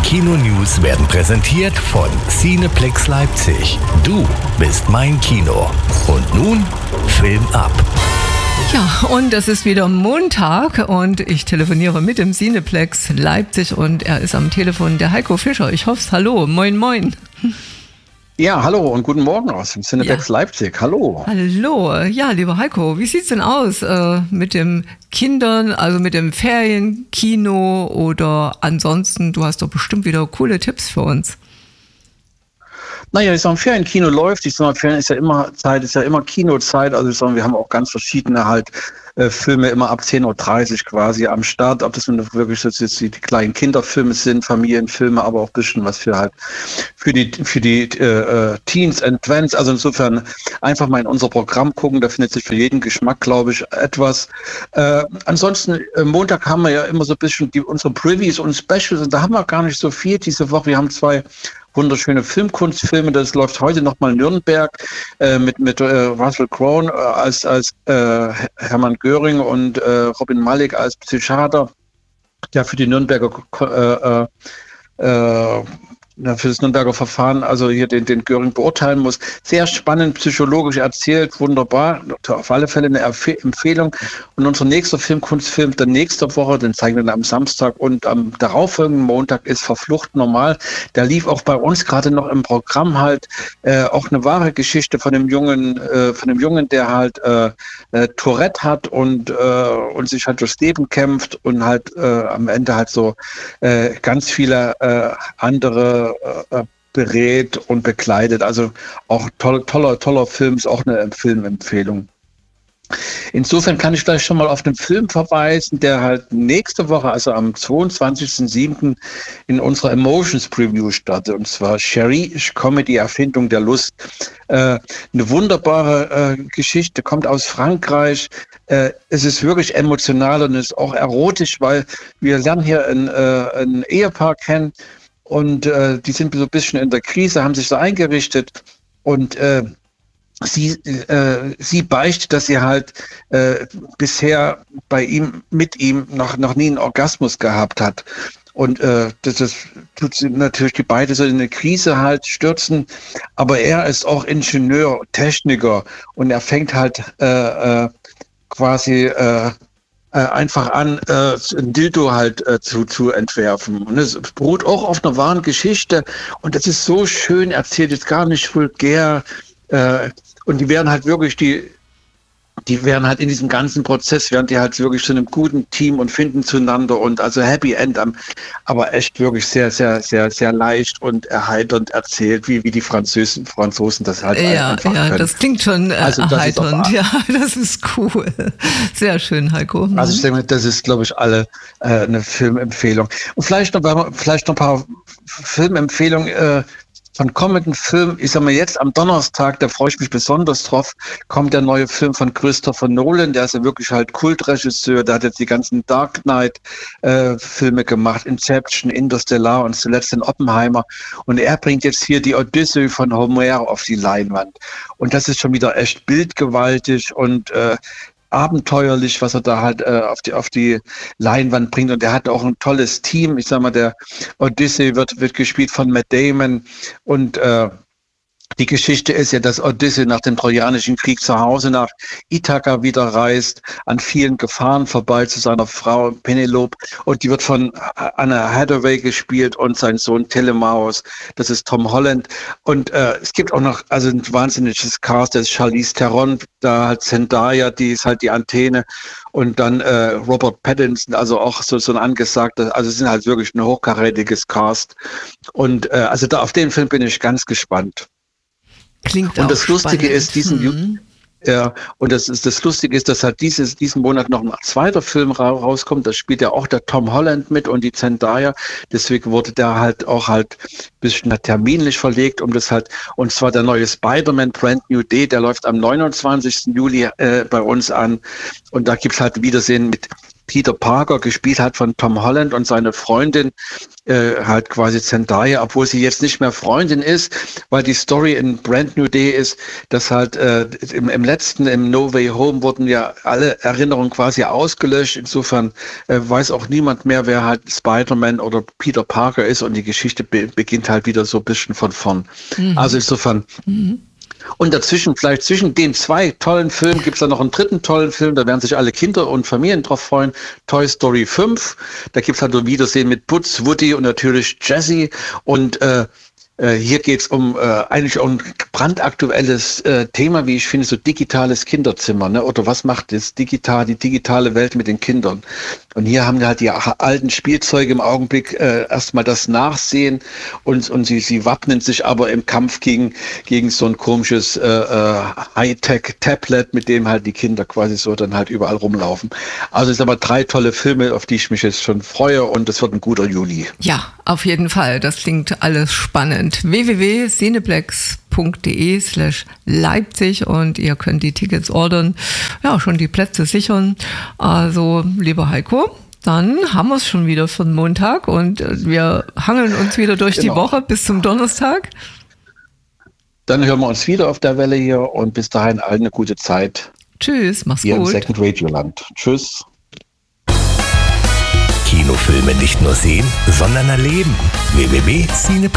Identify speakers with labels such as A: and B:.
A: Kino-News werden präsentiert von Cineplex Leipzig. Du bist mein Kino. Und nun Film ab.
B: Ja, und es ist wieder Montag und ich telefoniere mit dem Cineplex Leipzig und er ist am Telefon, der Heiko Fischer. Ich hoffe, hallo, moin moin.
C: Ja, hallo und guten Morgen aus dem Cineplex Leipzig. Hallo.
B: Hallo. Ja, lieber Heiko, wie sieht's denn aus mit den Kindern, also mit dem Ferienkino oder ansonsten? Du hast doch bestimmt wieder coole Tipps für uns.
C: Naja, ich sage, Ferienkino läuft. Ich sage, Ferien ist ja immer Zeit, ist ja immer Kinozeit. Also ich sage, wir haben auch ganz verschiedene Filme immer ab 10:30 Uhr quasi am Start. Ob das nun wirklich jetzt die kleinen Kinderfilme sind, Familienfilme, aber auch ein bisschen was für die Teens and Twents. Also insofern einfach mal in unser Programm gucken. Da findet sich für jeden Geschmack, glaube ich, etwas. Ansonsten, Montag haben wir ja immer so ein bisschen unsere Previews und Specials. Und da haben wir gar nicht so viel diese Woche. Wir haben 2 wunderschöne Filmkunstfilme. Das läuft heute nochmal Nürnberg mit Russell Crowe als Hermann Göring und Robin Malek als Psychiater, der für die Nürnberger für das Nürnberger Verfahren, also hier den Göring beurteilen muss. Sehr spannend, psychologisch erzählt, wunderbar. Auf alle Fälle eine Empfehlung. Und unser nächster Filmkunstfilm der nächste Woche, den zeigen wir dann am Samstag und am darauffolgenden Montag, ist Verflucht normal. Der lief auch bei uns gerade noch im Programm auch eine wahre Geschichte von einem Jungen, der Tourette hat und sich halt durchs Leben kämpft und am Ende so ganz viele andere berät und bekleidet. Also auch toller Film, ist auch eine Filmempfehlung. Insofern kann ich vielleicht schon mal auf einen Film verweisen, der nächste Woche, also am 22.07. in unserer Emotions Preview startet. Und zwar Cherie, Comedy, Erfindung der Lust. Eine wunderbare Geschichte, kommt aus Frankreich. Es ist wirklich emotional und es ist auch erotisch, weil wir lernen hier ein Ehepaar kennen. Und die sind so ein bisschen in der Krise, haben sich so eingerichtet und sie beichtet, dass sie bisher mit ihm noch nie einen Orgasmus gehabt hat. Und das tut sie natürlich die beide so in eine Krise stürzen. Aber er ist auch Ingenieur, Techniker und er fängt quasi einfach an, ein Dildo zu entwerfen. Und es beruht auch auf einer wahren Geschichte. Und das ist so schön erzählt, jetzt gar nicht vulgär. Und die werden in diesem ganzen Prozess, werden die wirklich zu einem guten Team und finden zueinander und also Happy End, aber echt wirklich sehr, sehr, sehr, sehr leicht und erheiternd erzählt, wie die Franzosen das einfach können.
B: Das klingt schon erheiternd. Ja, das ist cool. Sehr schön, Heiko.
C: Also ich denke, das ist, glaube ich, eine Filmempfehlung. Und vielleicht noch ein paar Filmempfehlungen, von kommenden Film, ich sag mal jetzt am Donnerstag, da freue ich mich besonders drauf, kommt der neue Film von Christopher Nolan, der ist ja wirklich Kultregisseur, der hat jetzt die ganzen Dark Knight Filme gemacht, Inception, Interstellar und zuletzt den Oppenheimer und er bringt jetzt hier die Odyssee von Homer auf die Leinwand und das ist schon wieder echt bildgewaltig und abenteuerlich, was er da auf die Leinwand bringt. Und er hat auch ein tolles Team. Ich sag mal, der Odyssey wird gespielt von Matt Damon. Und die Geschichte ist ja, dass Odyssey nach dem Trojanischen Krieg zu Hause nach Ithaka wieder reist, an vielen Gefahren vorbei zu seiner Frau Penelope. Und die wird von Anna Hathaway gespielt und sein Sohn Telemaus. Das ist Tom Holland. Und es gibt auch noch ein wahnsinniges Cast. Das ist Charlize Theron, da Zendaya, die ist die Antenne. Und dann Robert Pattinson, also auch so ein angesagter, also es sind wirklich ein hochkarätiges Cast. Und auf den Film bin ich ganz gespannt.
B: Klingt
C: und
B: das
C: Lustige
B: spannend.
C: ist, das Lustige ist, dass diesen Monat noch ein zweiter Film rauskommt. Da spielt ja auch der Tom Holland mit und die Zendaya. Deswegen wurde der auch ein bisschen terminlich verlegt, und zwar der neue Spider-Man Brand New Day, der läuft am 29. Juli bei uns an. Und da gibt's Wiedersehen mit Peter Parker, gespielt hat von Tom Holland, und seine Freundin, halt quasi Zendaya, obwohl sie jetzt nicht mehr Freundin ist, weil die Story in Brand New Day ist, dass halt im No Way Home wurden ja alle Erinnerungen quasi ausgelöscht. Insofern weiß auch niemand mehr, wer halt Spider-Man oder Peter Parker ist, und die Geschichte beginnt halt wieder so ein bisschen von vorn. Also insofern... Und dazwischen, vielleicht zwischen den 2 tollen Filmen, gibt es dann noch einen 3. tollen Film, da werden sich alle Kinder und Familien drauf freuen. Toy Story 5, da gibt es halt ein Wiedersehen mit Buzz, Woody und natürlich Jessie. Und hier geht es eigentlich um ein brandaktuelles Thema, wie ich finde, so digitales Kinderzimmer, ne? Oder was macht die digitale Welt mit den Kindern? Und hier haben halt die alten Spielzeuge im Augenblick erstmal das Nachsehen, und sie wappnen sich aber im Kampf gegen so ein komisches Hightech-Tablet, mit dem halt die Kinder quasi so dann halt überall rumlaufen. Also es sind aber 3 tolle Filme, auf die ich mich jetzt schon freue, und es wird ein guter Juli.
B: Ja, auf jeden Fall. Das klingt alles spannend. www.cineplex.de/Leipzig, und ihr könnt die Tickets ordern, ja, schon die Plätze sichern. Also, lieber Heiko, dann haben wir es schon wieder für den Montag, und wir hangeln uns wieder durch die Woche bis zum Donnerstag.
C: Dann hören wir uns wieder auf der Welle hier, und bis dahin allen eine gute Zeit.
B: Tschüss, mach's
C: hier
B: gut.
C: Hier im Second Radioland. Tschüss.
A: Kinofilme nicht nur sehen, sondern erleben. www.cineplex.de